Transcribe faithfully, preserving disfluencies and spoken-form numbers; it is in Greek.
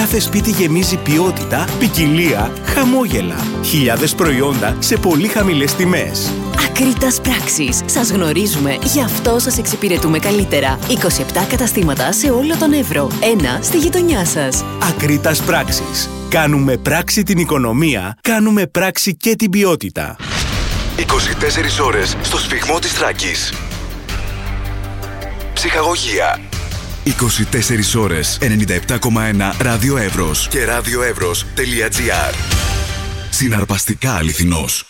κάθε σπίτι γεμίζει ποιότητα, ποικιλία, χαμόγελα. Χιλιάδες προϊόντα σε πολύ χαμηλές τιμές. Ακρίτας Πράξεις. Σας γνωρίζουμε, γι' αυτό σας εξυπηρετούμε καλύτερα. είκοσι επτά καταστήματα σε όλο τον Εύρο. Ένα στη γειτονιά σας. Ακρίτας Πράξεις. Κάνουμε πράξη την οικονομία, κάνουμε πράξη και την ποιότητα. είκοσι τέσσερις ώρες στο σφιγμό της Θράκης. Ψυχαγωγία. είκοσι τέσσερις ώρες ενενήντα επτά κόμμα ένα Ράδιο Εύρος και radioevros.gr. Συναρπαστικά αληθινός.